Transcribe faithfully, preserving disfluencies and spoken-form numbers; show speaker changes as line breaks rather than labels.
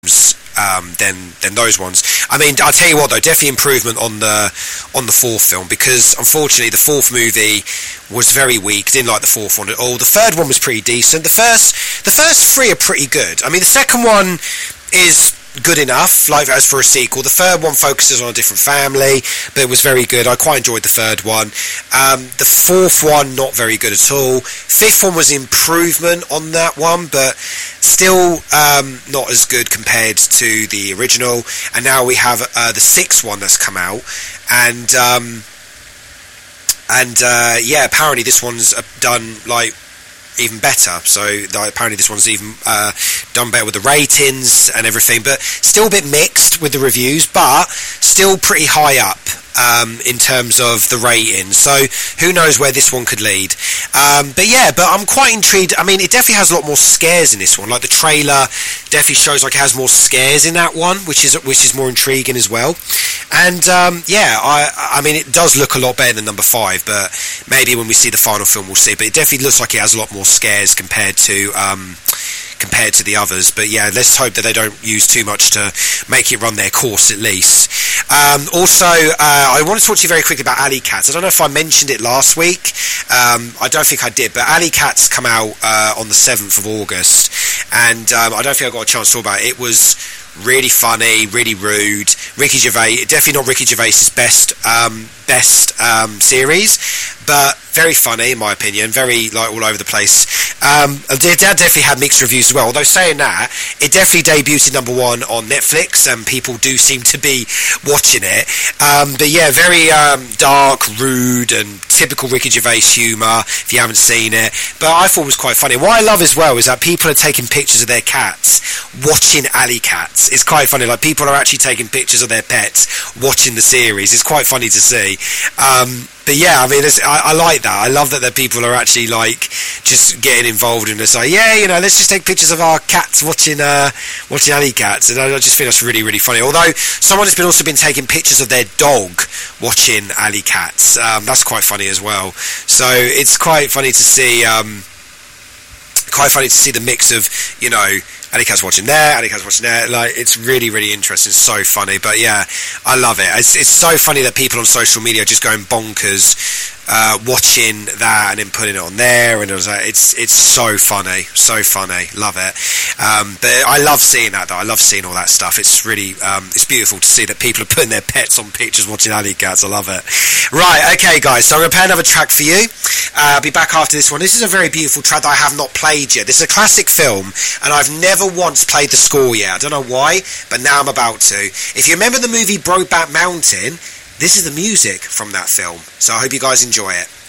Um, than than those ones. I mean, I'll tell you what though, definitely improvement on the on the fourth film, because unfortunately the fourth movie was very weak. Didn't like the fourth one at all. The third one was pretty decent. The first the first three are pretty good. I mean, the second one is good enough, like as for a sequel. The third one focuses on a different family, but it was very good. I quite enjoyed the third one. Um, the fourth one, not very good at all. Fifth one was improvement on that one, but still um, not as good compared to the original. And now we have uh, the sixth one that's come out, and um, and uh, yeah, apparently this one's done like even better. So like, apparently this one's even uh, done better with the ratings and everything, but still a bit mixed with the reviews, but still pretty high up um, in terms of the ratings. So who knows where this one could lead. Um, but yeah, but I'm quite intrigued. I mean, it definitely has a lot more scares in this one. Like the trailer definitely shows like it has more scares in that one, which is which is more intriguing as well. And um, yeah, I I mean, it does look a lot better than number five, but maybe when we see the final film we'll see. But it definitely looks like it has a lot more scares compared to um, compared to the others. But yeah, let's hope that they don't use too much to make it run their course at least. Um, also, uh, I want to talk to you very quickly about Alley Cats. I don't know if I mentioned it last week. Um, I don't think I did, but Alley Cats come out uh, on the seventh of August, and um, I don't think I got a chance to talk about it. It was really funny, really rude. Ricky Gervais, definitely not Ricky Gervais's best um, best um, series, but very funny in my opinion. Very like all over the place. Um, it definitely had mixed reviews as well. Although saying that, it definitely debuted number one on Netflix, and people do seem to be watching it. Um, but yeah, very um, dark, rude, and typical Ricky Gervais humour. If you haven't seen it, but I thought it was quite funny. What I love as well is that people are taking pictures of their cats watching Alley Cats. It's quite funny. Like people are actually taking pictures of their pets watching the series. It's quite funny to see. Um, but yeah, I mean, it's, I, I like that. I love that the people are actually like just getting involved in this. Like, yeah, you know, let's just take pictures of our cats watching uh, watching Alley Cats, and I, I just think that's really, really funny. Although someone has been also been taking pictures of their dog watching Alley Cats. Um, that's quite funny as well. So it's quite funny to see. Um, quite funny to see the mix of, you know, Alley Cat's watching there, Alley Cat's watching there. Like, it's really, really interesting. It's so funny. But yeah, I love it. It's, it's so funny that people on social media are just going bonkers uh, watching that and then putting it on there. And it was like, it's it's so funny. So funny. Love it. Um, but I love seeing that, though. I love seeing all that stuff. It's really, um, it's beautiful to see that people are putting their pets on pictures watching Alley Cats. I love it. Right, okay, guys. So I'm going to play another track for you. Uh, I'll be back after this one. This is a very beautiful track that I have not played yet. This is a classic film, and I've never once played the score yet. I don't know why, but now I'm about to. If you remember the movie Brokeback Mountain, this is the music from that film. So I hope you guys enjoy it.